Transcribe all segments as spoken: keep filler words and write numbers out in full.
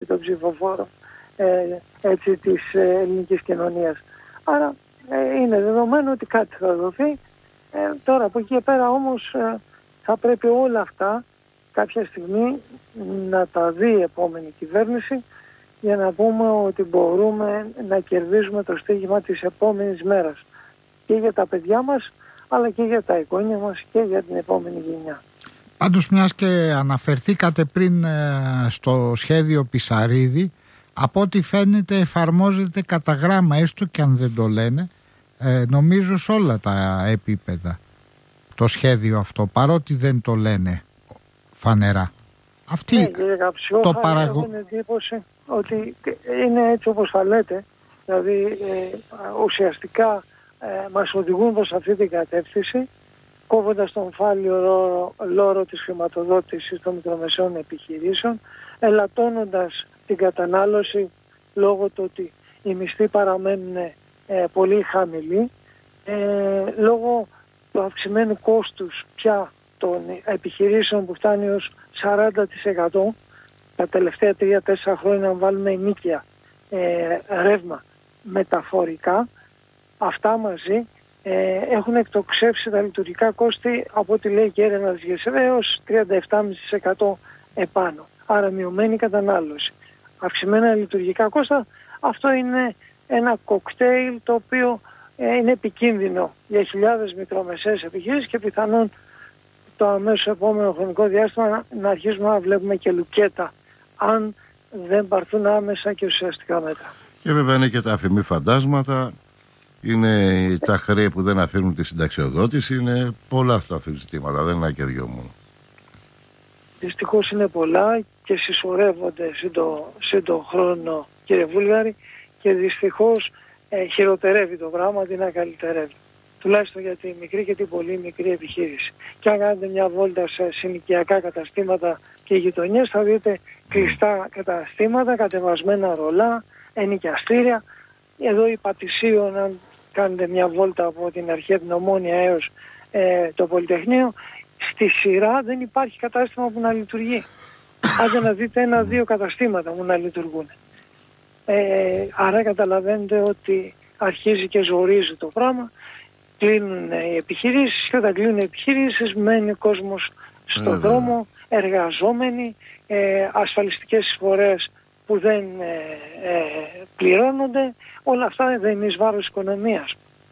των ψηφοφόρων ε, έτσι, της ε, ελληνικής κοινωνίας. Άρα ε, είναι δεδομένο ότι κάτι θα δοθεί. Ε, τώρα από εκεί και πέρα όμως ε, θα πρέπει όλα αυτά κάποια στιγμή να τα δει η επόμενη κυβέρνηση για να πούμε ότι μπορούμε να κερδίσουμε το στοίχημα της επόμενης μέρας και για τα παιδιά μας αλλά και για τα εγγόνια μας και για την επόμενη γενιά. Πάντως, μιας και αναφερθήκατε πριν ε, στο σχέδιο Πισαρίδη, από ό,τι φαίνεται εφαρμόζεται κατά γράμμα, έστω και αν δεν το λένε, ε, νομίζω σε όλα τα επίπεδα το σχέδιο αυτό, παρότι δεν το λένε φανερά. Αυτή ναι, κύριε Καψιό, το παραγω... έχω την εντύπωση ότι είναι έτσι όπως θα λέτε, δηλαδή ε, ουσιαστικά ε, μας οδηγούν προς αυτή την κατεύθυνση, κόβοντας τον φάλιο λόρο, λόρο της χρηματοδότησης των μικρομεσαίων επιχειρήσεων, ελαττώνοντας την κατανάλωση λόγω του ότι οι μισθοί παραμένουν ε, πολύ χαμηλοί, ε, λόγω του αυξημένου κόστους πια των επιχειρήσεων που φτάνει ως σαράντα τοις εκατό τα τελευταία τρία τέσσερα χρόνια, αν βάλουμε ενίκεια ε, ρεύμα μεταφορικά, αυτά μαζί ε, έχουν εκτοξεύσει τα λειτουργικά κόστη από ό,τι λέει και έρευνα της ΓΕΣΕΒ έως τριάντα επτά κόμμα πέντε τοις εκατό επάνω. Άρα μειωμένη κατανάλωση. Αυξημένα λειτουργικά κόστα, αυτό είναι ένα κοκτέιλ το οποίο ε, είναι επικίνδυνο για χιλιάδες μικρομεσαίες επιχειρήσεις και πιθανόν το αμέσως επόμενο χρονικό διάστημα να, να αρχίσουμε να βλέπουμε και λουκέτα αν δεν πάρθουν άμεσα και ουσιαστικά μέτρα. Και βέβαια είναι και τα αφημί φαντάσματα, είναι τα χρέη που δεν αφήνουν τη συνταξιοδότηση, είναι πολλά αυτά τα ζητήματα, δεν είναι και δυο μόνο. Δυστυχώς είναι πολλά και συσσωρεύονται σύντο χρόνο, κύριε Βούλγαρη, και δυστυχώς ε, χειροτερεύει το πράγμα αντί να καλυτερεύει. Τουλάχιστον για τη μικρή και την πολύ μικρή επιχείρηση. Και αν κάνετε μια βόλτα σε συνοικιακά καταστήματα και γειτονιές, θα δείτε κλειστά καταστήματα, κατεβασμένα ρολά, ενοικιαστήρια. Εδώ η Πατησίων, αν κάνετε μια βόλτα από την αρχαία την Ομόνια έως ε, το Πολυτεχνείο, στη σειρά δεν υπάρχει κατάστημα που να λειτουργεί. Άντε να δείτε ένα-δύο καταστήματα που να λειτουργούν. Ε, άρα καταλαβαίνετε ότι αρχίζει και ζορίζει το πράγμα. Κλείνουν οι επιχειρήσεις και όταν κλείνουν οι επιχειρήσεις μένει ο κόσμος στον mm. δρόμο, εργαζόμενοι, ε, ασφαλιστικές εισφορές που δεν ε, ε, πληρώνονται. Όλα αυτά δεν είναι εις βάρος οικονομίας.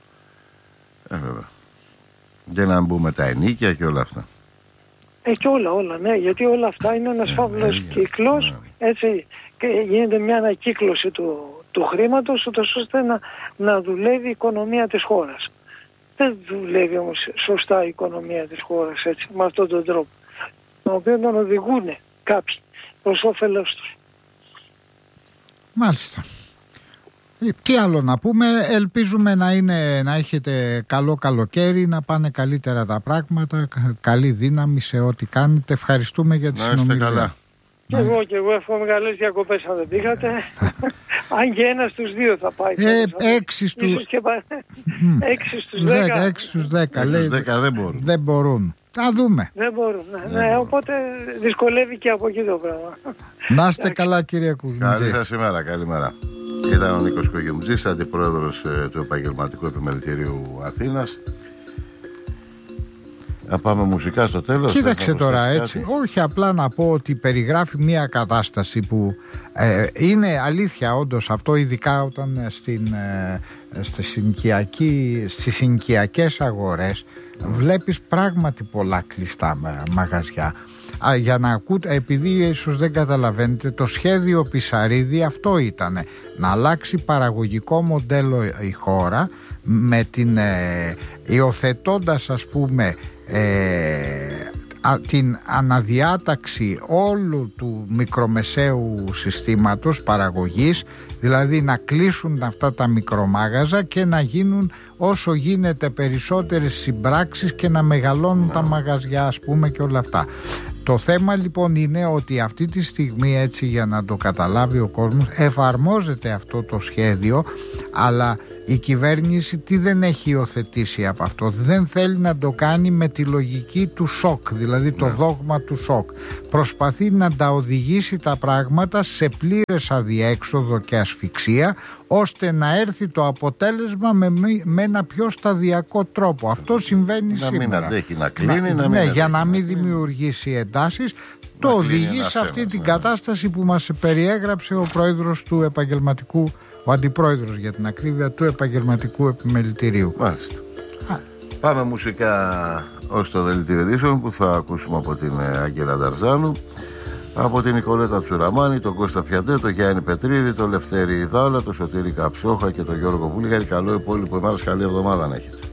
Ε, βέβαια. Δεν να μπούμε τα ενίκια και όλα αυτά. Ε, και όλα, όλα, ναι, γιατί όλα αυτά είναι ένας φαύλος ε, κύκλος, ε, έτσι, και γίνεται μια ανακύκλωση του, του χρήματος, ούτως ώστε να, να δουλεύει η οικονομία της χώρας. Δεν δουλεύει όμως σωστά η οικονομία της χώρας έτσι, με αυτόν τον τρόπο, τον οποίο τον οδηγούν κάποιοι προς όφελος τους. Μάλιστα. Τι άλλο να πούμε, ελπίζουμε να, είναι, να έχετε καλό καλοκαίρι, να πάνε καλύτερα τα πράγματα, καλή δύναμη σε ό,τι κάνετε. Ευχαριστούμε για τη συνομιλία. Να είστε καλά. Και εγώ και εγώ εύχομαι καλές διακοπές αν δεν πήγατε. Αν και ένας στους δύο θα πάει. Ε, έξι στους δέκα. Έξι στους δέκα. Λέει, δέκα δεν μπορούν. Δεν μπορούν. Θα δούμε. Δεν μπορούν. Ναι, ναι, οπότε δυσκολεύει και από εκεί το πράγμα. Να είστε καλά, κύριε Κουσμιτζή. Καλή σας ημέρα. Καλημέρα. Ήταν ο Νίκος Κογιουμτζής, αντιπρόεδρος ε, του Επαγγελματικού Επιμελητηρίου Αθήνας. Να πάμε μουσικά στο τέλος. Κοίταξε τώρα έτσι. Όχι, απλά να πω ότι περιγράφει μια κατάσταση που ε, είναι αλήθεια όντως αυτό, ειδικά όταν στην, ε, στη συνοικιακή, στις συνοικιακές αγορές mm. βλέπεις πράγματι πολλά κλειστά μαγαζιά. Α, για να ακούτε, επειδή ίσως δεν καταλαβαίνετε, το σχέδιο Πισαρίδη αυτό ήταν, να αλλάξει παραγωγικό μοντέλο η χώρα με την ε, υιοθετώντας ας πούμε ε, α, την αναδιάταξη όλου του μικρομεσαίου συστήματος παραγωγής, δηλαδή να κλείσουν αυτά τα μικρομάγαζα και να γίνουν όσο γίνεται περισσότερες συμπράξεις και να μεγαλώνουν τα μαγαζιά ας πούμε και όλα αυτά. Το θέμα λοιπόν είναι ότι αυτή τη στιγμή, έτσι για να το καταλάβει ο κόσμος, εφαρμόζεται αυτό το σχέδιο, αλλά Η κυβέρνηση τι δεν έχει υιοθετήσει από αυτό? Δεν θέλει να το κάνει με τη λογική του σοκ, δηλαδή το ναι. δόγμα του σοκ. Προσπαθεί να τα οδηγήσει τα πράγματα σε πλήρες αδιέξοδο και ασφυξία, ώστε να έρθει το αποτέλεσμα με, με ένα πιο σταδιακό τρόπο. Αυτό συμβαίνει να σήμερα. Να μην αντέχει να κλείνει, να, να μην ναι, για να να μην δημιουργήσει εντάσεις. Το οδηγεί σε αυτή ένας, την ναι. κατάσταση που μας περιέγραψε ο πρόεδρος του επαγγελματικού, ο αντιπρόεδρος για την ακρίβεια, του επαγγελματικού επιμελητηρίου. Μάλιστα. Α. Πάμε μουσικά ως το δελτίο ειδήσεων που θα ακούσουμε από την Αγγέλα Νταρζάνου, από την Νικολέτα Τσουραμάνη, τον Κώστα Φιαντέ, τον Γιάννη Πετρίδη, τον Λευτέρη Ιδάλα, τον Σωτήρη Καψόχα και τον Γιώργο Βούλγαρη. Καλό υπόλοιπο ημάρας, καλή εβδομάδα να έχετε.